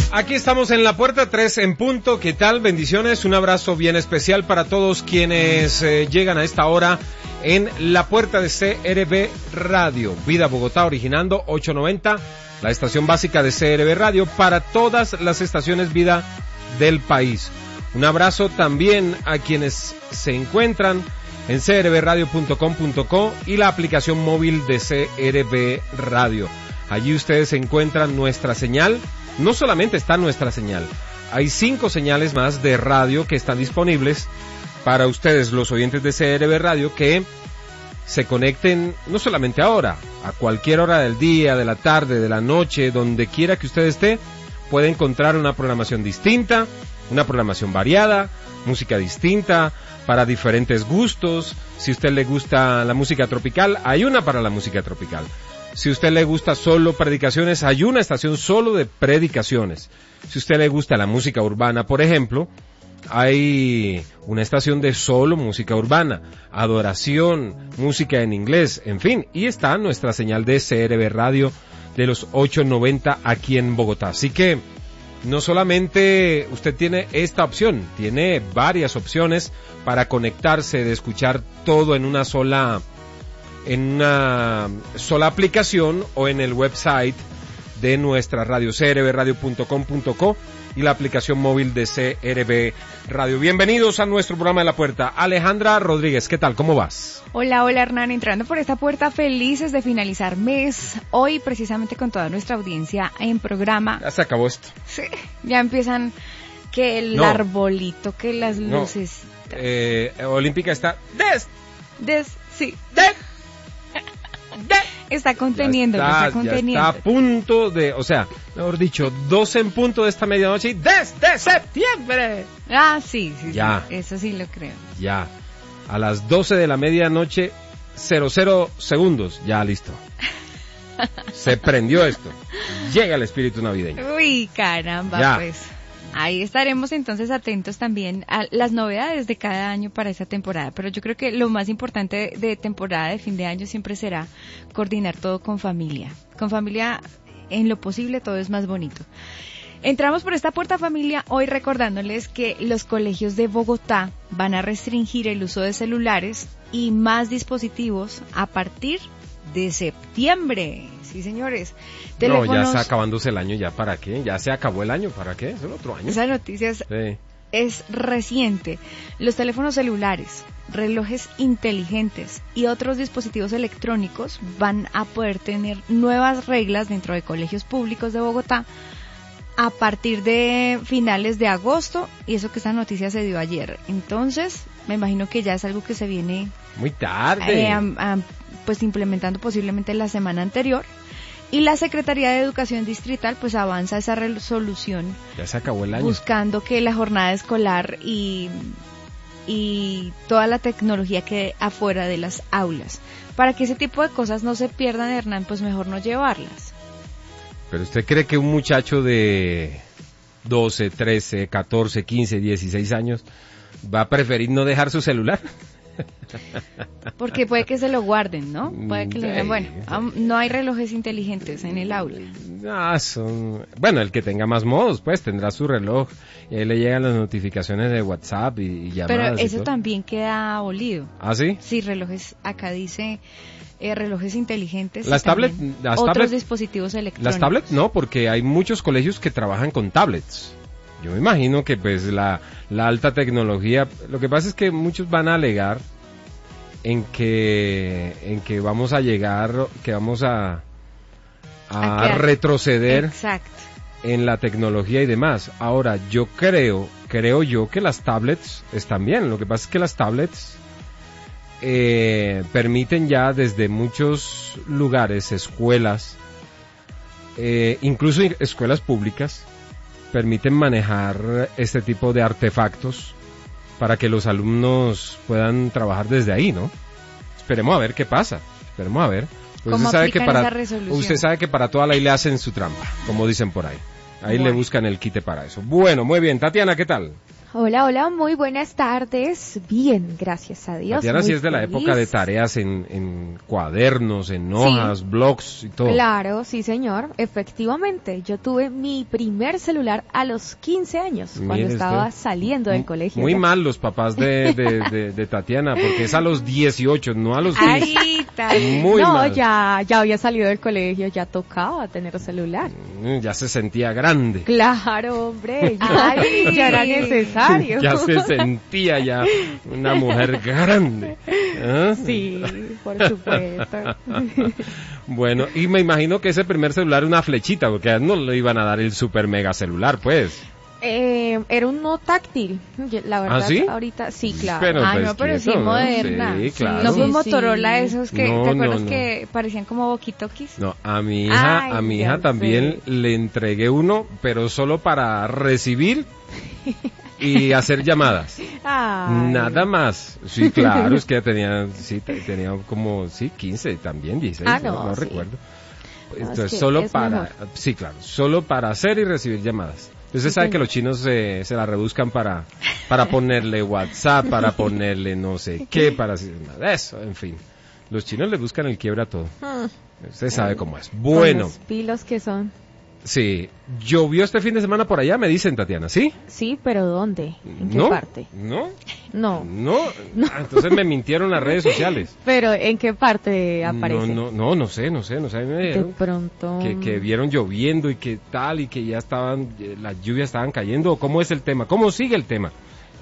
Aquí estamos en la puerta 3 en punto. ¿Qué tal? Bendiciones. Un abrazo bien especial para todos quienes llegan a esta hora en la puerta de CRB Radio. Vida Bogotá, originando 890, la estación básica de CRB Radio para todas las estaciones Vida del país. Un abrazo también a quienes se encuentran en crbradio.com.co y la aplicación móvil de CRB Radio. Allí ustedes encuentran nuestra señal. No solamente está nuestra señal, hay 5 señales más de radio que están disponibles para ustedes, los oyentes de CRB Radio, que se conecten no solamente ahora, a cualquier hora del día, de la tarde, de la noche, donde quiera que usted esté, puede encontrar una programación distinta, una programación variada, música distinta, para diferentes gustos. Si a usted le gusta la música tropical, hay una para la música tropical. Si a usted le gusta solo predicaciones, hay una estación solo de predicaciones. Si a usted le gusta la música urbana, por ejemplo, hay una estación de solo música urbana, adoración, música en inglés, en fin. Y está nuestra señal de CRB Radio de los 890 aquí en Bogotá. Así que no solamente usted tiene esta opción, tiene varias opciones para conectarse, de escuchar todo en una sola aplicación o en el website de nuestra radio, crbradio.com.co, y la aplicación móvil de CRB Radio. Bienvenidos a nuestro programa de la puerta. Alejandra Rodríguez, ¿qué tal? ¿Cómo vas? Hola, Hernán, entrando por esta puerta, felices de finalizar mes, hoy precisamente con toda nuestra audiencia en programa. Ya se acabó esto. Sí, ya empiezan que el arbolito, que las luces. Olímpica está sí. Está conteniendo. Ya está a punto de, o sea, mejor dicho, 12 en punto de esta medianoche y desde septiembre. Ah, sí, ya. Sí, eso sí lo creo. Ya, a las 12 de la medianoche, 00 segundos, ya listo. Se prendió esto. Llega el espíritu navideño. Uy, caramba, ya. Pues. Ahí estaremos entonces atentos también a las novedades de cada año para esa temporada, pero yo creo que lo más importante de temporada de fin de año siempre será coordinar todo con familia. Con familia, en lo posible, todo es más bonito. Entramos por esta puerta, familia, hoy recordándoles que los colegios de Bogotá van a restringir el uso de celulares y más dispositivos a partir de septiembre. Sí, señores. Teléfonos... No, ya está acabándose el año, ¿ya para qué? Ya se acabó el año, ¿para qué? Es el otro año. Esa noticia es reciente. Los teléfonos celulares, relojes inteligentes y otros dispositivos electrónicos van a poder tener nuevas reglas dentro de colegios públicos de Bogotá a partir de finales de agosto, y eso que esta noticia se dio ayer. Entonces, me imagino que ya es algo que se viene muy tarde. Pues implementando posiblemente la semana anterior, y la Secretaría de Educación Distrital pues avanza esa resolución. Ya se acabó el año. Buscando que la jornada escolar y toda la tecnología quede afuera de las aulas. Para que ese tipo de cosas no se pierdan, Hernán, pues mejor no llevarlas. ¿Pero usted cree que un muchacho de 12, 13, 14, 15, 16 años va a preferir no dejar su celular? Porque puede que se lo guarden, ¿no? Puede que le digan, bueno, no hay relojes inteligentes en el aula. Bueno, el que tenga más modos, pues tendrá su reloj y ahí le llegan las notificaciones de WhatsApp y llamadas. Pero eso también queda abolido. ¿Ah, sí? Sí, relojes, acá dice relojes inteligentes. Las tablets, otros dispositivos electrónicos. Las tablets no, porque hay muchos colegios que trabajan con tablets. Yo me imagino que pues la alta tecnología, lo que pasa es que muchos van a alegar en que vamos a llegar, que vamos a retroceder. Exacto. En la tecnología y demás. Ahora, yo creo yo que las tablets están bien. Lo que pasa es que las tablets permiten ya desde muchos lugares, escuelas, incluso escuelas públicas, permiten manejar este tipo de artefactos para que los alumnos puedan trabajar desde ahí, ¿no? Esperemos a ver qué pasa, esperemos a ver. Pues usted sabe que para toda ley le hacen su trampa, como dicen por ahí. Ahí le buscan el quite para eso. Bueno, muy bien. Tatiana, ¿qué tal? Hola, hola, muy buenas tardes. Bien, gracias a Dios. Tatiana sí es de la feliz. época de tareas en cuadernos, en hojas, blogs y todo. Claro, sí señor, efectivamente. Yo tuve mi primer celular a los 15 años, cuando Mire estaba usted. saliendo del colegio. Muy ya. mal los papás de Tatiana, porque es a los 18, no a los 15. Ay, Muy no, mal. ya había salido del colegio, ya tocaba tener celular. Ya se sentía grande. Claro, hombre, ya era necesario. Ya se sentía ya una mujer grande. ¿Ah? Sí, por supuesto. Bueno, y me imagino que ese primer celular era una flechita, porque a él no le iban a dar el super mega celular, pues. Era un no táctil, la verdad. ¿Ah, sí? Ahorita sí, claro. Pero, Ah, pues, no, pero sí quieto, ¿no? moderna. Sí, claro. No fue un Sí, Motorola sí. esos que, No, ¿te acuerdas no. que parecían como walkie-talkies? No, a Ay, mi ya hija también sé. le entregué uno, pero solo para recibir y hacer llamadas. Ay. Nada más. Sí, claro, es que ella tenía como, 15 también, 16, no sí. recuerdo. No, Entonces, es que solo es para, mejor. sí, claro, solo para hacer y recibir llamadas. Entonces, Sí, sabe señor. que los chinos se la rebuscan para ponerle WhatsApp, para ponerle no sé qué, para eso, en fin. Los chinos le buscan el quiebre a todo. Usted sabe cómo es. Con Bueno, los pilos que son. sí, llovió este fin de semana por allá, me dicen, Tatiana, ¿sí? Sí, pero ¿dónde? ¿En qué ¿No? parte? ¿No? No. ¿No? Ah, entonces me mintieron las redes sociales. Pero ¿en qué parte aparece? No sé, a mí me De dijeron pronto. que vieron lloviendo y que tal y que ya las lluvias estaban cayendo. ¿Cómo es el tema? ¿Cómo sigue el tema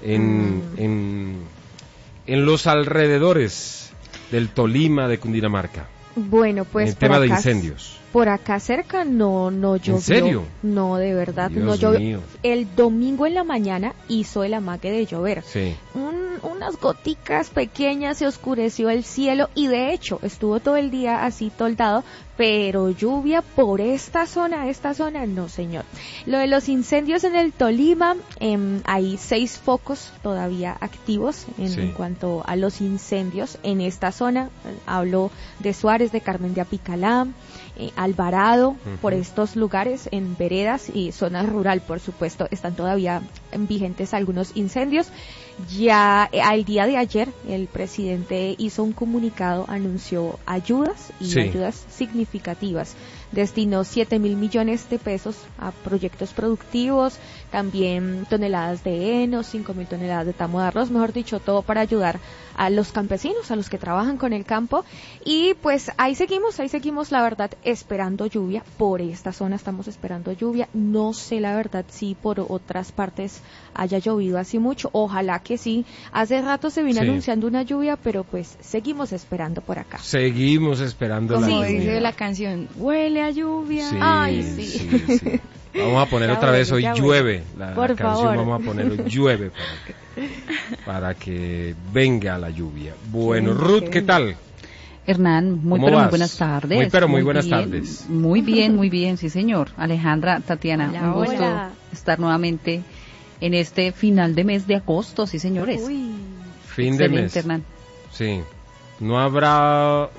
en los alrededores del Tolima, de Cundinamarca? Bueno, pues en el por tema de acá, incendios. Por acá cerca no llovió. ¿En serio? No, de verdad, Dios no llovió. mío. El domingo en la mañana hizo el amague de llover. Sí. Unas goticas pequeñas, se oscureció el cielo y de hecho estuvo todo el día así toldado, pero lluvia por esta zona, no señor. Lo de los incendios en el Tolima, hay 6 focos todavía activos en cuanto a los incendios en esta zona. Hablo de Suárez, de Carmen de Apicalá, Alvarado, por estos lugares en veredas y zonas rural, por supuesto, están todavía vigentes algunos incendios. Ya al día de ayer el presidente hizo un comunicado, anunció ayudas y ayudas significativas. Destinó 7.000 millones de pesos a proyectos productivos, también toneladas de heno, 5.000 toneladas de tamo de arroz, mejor dicho, todo para ayudar a los campesinos, a los que trabajan con el campo. Y pues ahí seguimos, la verdad, esperando lluvia. Por esta zona estamos esperando lluvia. No sé, la verdad, si por otras partes haya llovido así mucho. Ojalá que sí. Hace rato se vino anunciando una lluvia, pero pues seguimos esperando por acá. Seguimos esperando la Como lluvia. dice la canción, huele a lluvia. Sí, Ay, sí. Vamos a poner otra vez hoy llueve. La Por canción favor. vamos a poner hoy llueve para que venga la lluvia. Bueno, Ruth, ¿qué tal? Hernán, muy buenas tardes. Muy buenas bien, tardes. Muy bien, sí señor. Alejandra, Tatiana, Hola, un gusto hola. estar nuevamente en este final de mes de agosto, sí señores. Uy. Fin de Excelente, mes. Hernán. Sí. No habrá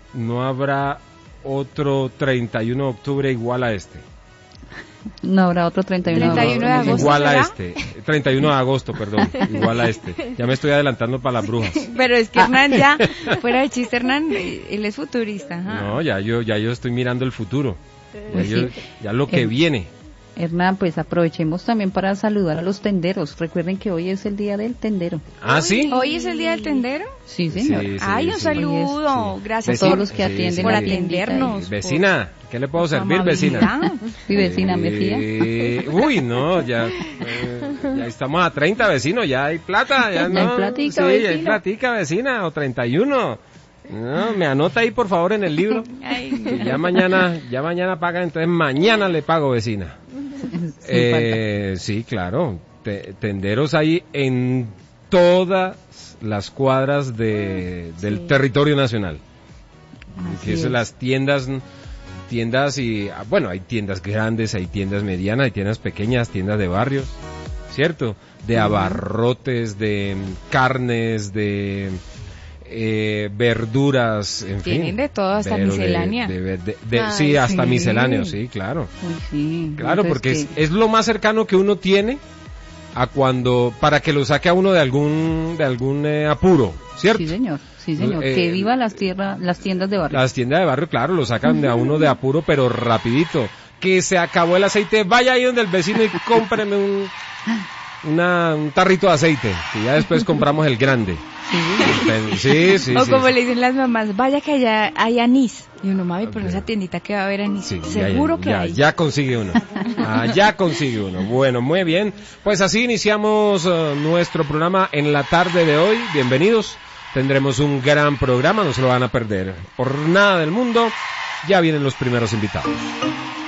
otro 31 de octubre igual a este. No habrá otro 31 31 de agosto. Igual a ¿será? este. 31 de agosto, perdón. Igual a este. Ya me estoy adelantando para las brujas. Pero es que Hernán ya, fuera de chiste, Hernán, él es futurista. Ajá. No, ya yo estoy mirando el futuro. Pues sí. Ya lo que viene. Hernán, pues aprovechemos también para saludar a los tenderos. Recuerden que hoy es el día del tendero. ¿Ah, sí? ¿Hoy es el día del tendero? Sí, señor. Sí, Ay, un sí. saludo. Sí. Gracias A todos los que atienden por la atendernos. Vecina, ¿qué le puedo por su servir, vecina? amabilidad. Mi vecina me fía. Uy, no, ya estamos a 30, vecino, ya hay plata, ya no. hay platica, sí, hay vecino. platica, vecina, o 31. No, me anota ahí, por favor, en el libro. Ay, Que ya mañana pagan, entonces mañana le pago, vecina. Sí, claro. Tenderos ahí en todas las cuadras del territorio nacional. Así Que es es. las tiendas y bueno, hay tiendas grandes, hay tiendas medianas, hay tiendas pequeñas, tiendas de barrios, ¿cierto? De abarrotes, de carnes, de verduras, en fin. Tienen de todo, hasta Pero miscelánea. Sí, hasta sí. misceláneo, sí, claro. Uy, sí. Claro, Entonces, porque es lo más cercano que uno tiene a cuando, para que lo saque a uno de algún apuro, ¿cierto? Sí, señor. Sí, señor. Que viva las tiendas de barrio. Las tiendas de barrio, claro, lo sacan de a uno de apuro, pero rapidito. Que se acabó el aceite, vaya ahí donde el vecino y cómpreme un tarrito de aceite, y ya después compramos el grande. Sí. O como le dicen las mamás, vaya que allá hay anís. Y uno, mami, por esa tiendita que va a haber anís. Sí, seguro que hay. Ya consigue uno. Ya consigue uno. Bueno, muy bien. Pues así iniciamos nuestro programa en la tarde de hoy. Bienvenidos. Tendremos un gran programa, no se lo van a perder. Por nada del mundo, ya vienen los primeros invitados.